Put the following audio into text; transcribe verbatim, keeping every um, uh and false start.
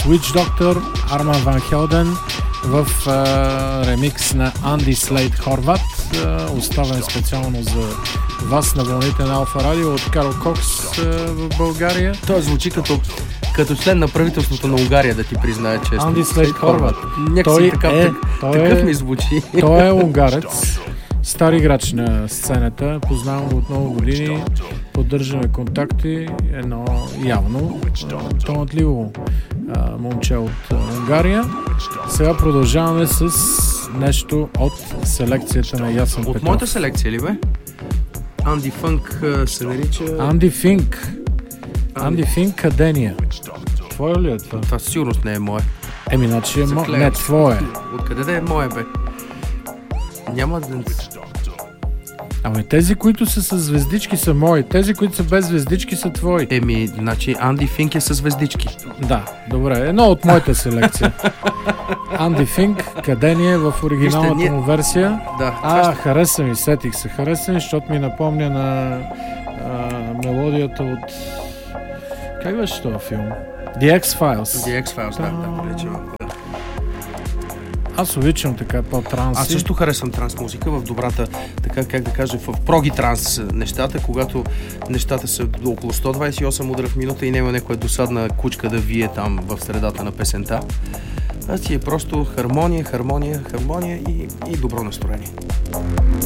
Witch Doctor, Арман Ван Хелден в а, ремикс на Анди Слейд Хорват, а, оставен специално за вас на вълните на Алфа Радио от Карл Кокс а, в България. Той звучи като, като член на правителството на Унгария, да ти призная честно. Анди Слейд Хорват. Някакси такъв, е, так, такъв е, ми звучи. Той е унгарец, стар играч на сцената, познавам го от много години, поддържаме контакти, едно явно талантливо момче от а, Унгария. Сега продължаваме с нещо от селекцията на Ясен от Петров. От моята селекция ли бе? Анди Фънк се нарича... Анди Финк. Анди Финк, Кадения. Твое ли е това? Това сигурност не е мое. Еми, значи е мо... Не, твое. Откъде да е мое бе? Няма да... Ами тези, които са с звездички, са мои. Тези, които са без звездички, са твои. Еми, значи Анди Финк е с звездички. Да, добре. Едно от моята селекция. Анди Финк, Кадение в оригиналната Вижте, ние... му версия. Да, а, ще... хареса ми, сетих се. Хареса ми, защото ми напомня на а, мелодията от... Как беше това филм? The X-Files. The X-Files, да, да, прилича. Аз обичам така по-транси. Аз също харесвам транс музика в добрата, така как да кажа, в проги транс нещата, когато нещата са до около сто двадесет и осем удара в минута и няма някоя досадна кучка да вие там в средата на песента. А си е просто хармония, хармония, хармония и, и добро настроение.